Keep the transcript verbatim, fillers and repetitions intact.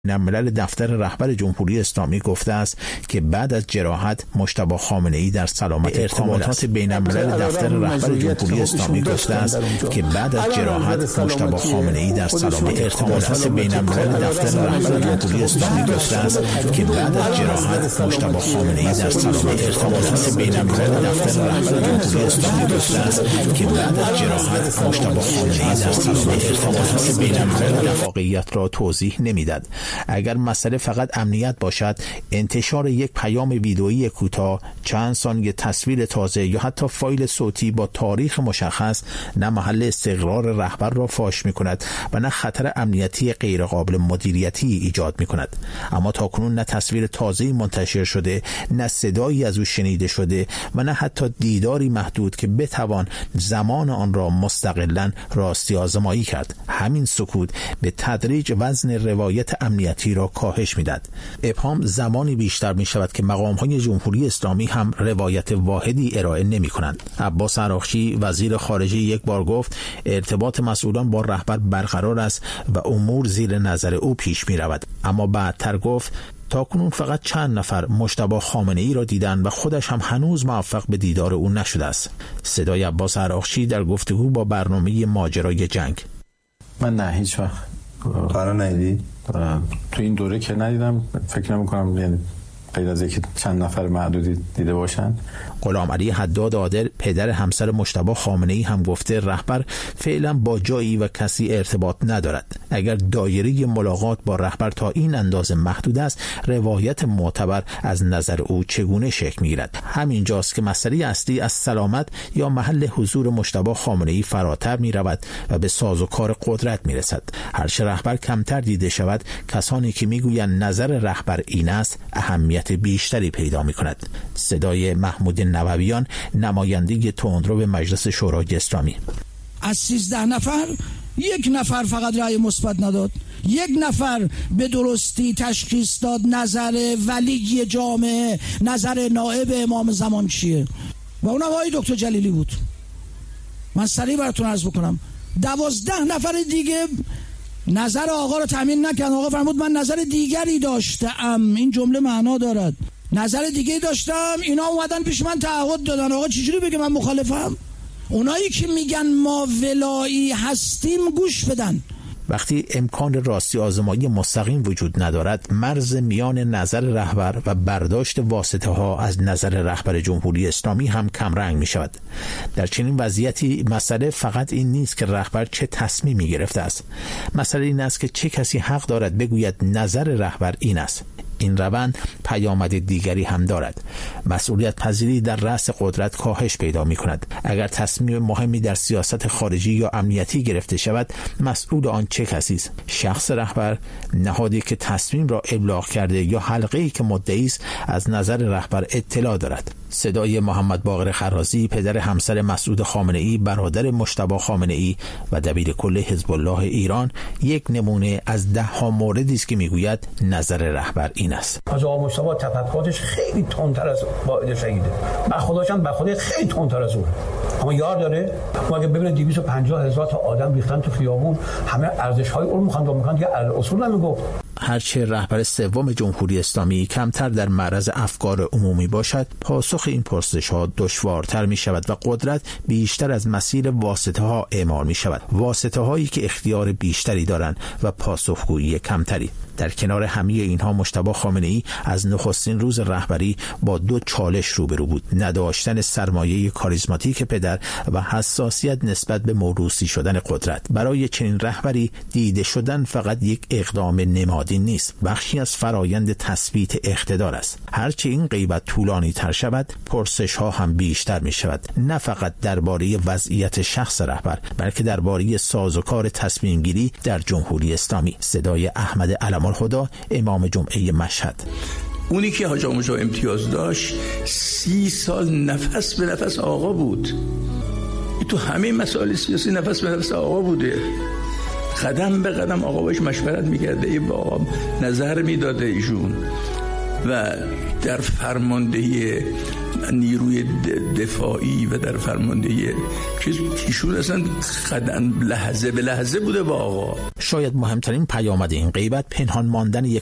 بین‌الملل دفتر رهبر جمهوری اسلامی گفته است که بعد از جراحت مجتبی خامنه‌ای در سلامت ارتباطات بین‌الملل دفتر رهبر جمهوری اسلامی گفته است که بعد از جراحت مجتبی خامنه‌ای در سلامت ارتباطات بین‌الملل دفتر رهبر جمهوری اسلامی گفته است که بعد از جراحت مجتبی خامنه‌ای در سلامت ارتباطات بین‌الملل دفتر رهبر جمهوری اسلامی گفته است که بعد از جراحت مجتبی خامنه‌ای در سلامت ارتباطات بین‌الملل واقعیت را توضیح نمی‌داد. اگر مسئله فقط امنیت باشد، انتشار یک پیام ویدئویی کوتاه، چند ثانیه تصویر تازه یا حتی فایل صوتی با تاریخ مشخص نه محل استقرار رهبر را فاش می‌کند و نه خطر امنیتی غیرقابل مدیریتی ایجاد می‌کند. اما تاکنون نه تصویر تازه‌ای منتشر شده، نه صدایی از او شنیده شده و نه حتی دیداری محدود که بتوان زمان آن را مستقلاً راستی آزمایی کرد. همین سکوت به تدریج وزن روایت امنیتی را کاهش می‌دهد. ابهام زمانی بیشتر می‌شود که مقام‌های جمهوری اسلامی هم روایت واحدی ارائه نمی‌کنند. عباس عراقچی وزیر خارجه یک بار گفت ارتباط مسئولان با رهبر برقرار است و امور زیر نظر او پیش می‌رود. اما بعدتر گفت تاکنون فقط چند نفر مجتبی خامنه‌ای را دیدند و خودش هم هنوز موفق به دیدار او نشده است. صدای عباس عراقچی در گفتگو با برنامه ماجرای جنگ. من نه هیچ وقت قرار ندیدی؟ تو این دوره که ندیدم، فکر نمی کنم یعنی غیر از اینکه چند نفر معدودی دیده باشن. غلام علی حداد عادل پدر همسر مجتبی خامنه‌ای هم گفته رهبر فعلا با جایی و کسی ارتباط ندارد. اگر دایره ملاقات با رهبر تا این اندازه محدود است، روایت معتبر از نظر او چگونه شکل می‌گیرد؟ همینجاست که مسئله اصلی از سلامت یا محل حضور مجتبی خامنه‌ای فراتر می‌رود و به سازوکار قدرت می‌رسد. هرچه رهبر کمتر دیده شود، کسانی که می‌گویند نظر رهبر این است، اهمیت بیشتری پیدا می‌کند. صدای محمود نوویان، نماینده تندرو به مجلس شورای اسلامی: از سیزده نفر یک نفر فقط رأی مثبت نداد، یک نفر به درستی تشخیص داد نظر ولی جامعه، نظر نائب امام زمان چیه و اونم آقای دکتر جلیلی بود. من سریع براتون عرض بکنم دوازده نفر دیگه نظر آقا رو تامین نکردن. آقا فرمود من نظر دیگری داشتم. این جمله معنا دارد. نظر دیگه داشتم، اینا اومدن پیش من تعهد دادن. آقا چجوری بگه من مخالفم؟ اونایی که میگن ما ولایی هستیم گوش بدن. وقتی امکان راستی آزمایی مستقیم وجود ندارد، مرز میان نظر رهبر و برداشت واسطه ها از نظر رهبر جمهوری اسلامی هم کمرنگ می شود. در چنین وضعیتی مسئله فقط این نیست که رهبر چه تصمیمی گرفته است. مسئله این است که چه کسی حق دارد بگوید نظر رهبر این است. این روند پیامد دیگری هم دارد. مسئولیت پذیری در رأس قدرت کاهش پیدا می کند. اگر تصمیم مهمی در سیاست خارجی یا امنیتی گرفته شود، مسئول آن چه کسی است؟ شخص رهبر، نهادی که تصمیم را ابلاغ کرده یا حلقه‌ای که مدعی است از نظر رهبر اطلاع دارد؟ صدای محمد باقر خرازی، پدر همسر مسعود خامنه‌ای، برادر مجتبی خامنه‌ای و دبیر کل حزب الله ایران، یک نمونه از ده ها موردی است که میگوید نظر رهبر این است. از آقا مجتبی تفکراتش خیلی تندتر از واحد شهیده. من خودش هم به خودی خیلی تندتر از اون. اما یار داره. ما اگه ببینید دویست و پنجاه هزار تا آدم ریختن تو خیابون، همه ارزش‌های اون می‌خوان و می‌خوان دیگه اصول نمیگفت. هرچه رهبر سوم جمهوری اسلامی کمتر در معرض افکار عمومی باشد، پاسخ این پرسش‌ها دشوارتر می‌شود و قدرت بیشتر از مسیر واسطه‌ها اعمال می‌شود. واسطه‌هایی که اختیار بیشتری دارند و پاسخگویی کمتری. در کنار همه اینها مجتبی خامنه‌ای از نخستین روز رهبری با دو چالش روبرو بود: نداشتن سرمایه کاریزماتیک پدر و حساسیت نسبت به موروثی شدن قدرت. برای چنین رهبری دیده شدن فقط یک اقدام نمادین نیست، بخشی از فرایند تثبیت اقتدار است. هرچه این غیبت طولانی تر شود، پرسش ها هم بیشتر می شود، نه فقط درباره وضعیت شخص رهبر، بلکه درباره سازوکار تصمیم گیری در جمهوری اسلامی. صدای احمد علم‌الهدی، امام جمعه مشهد: اونی که حاج آقا مجتبی امتیاز داشت سی سال نفس به نفس آقا بود. تو همه مسائل سیاسی نفس به نفس آقا بوده. قدم به قدم آقا باش مشورت میکرده، ای با آقا نظر میداده ایشون. و در فرماندهی نیروی دفاعی و در فرماندهی چیز ایشون اصلا قدم لحظه به لحظه بوده با آقا. شاید مهمترین پیامد این غیبت پنهان ماندن یک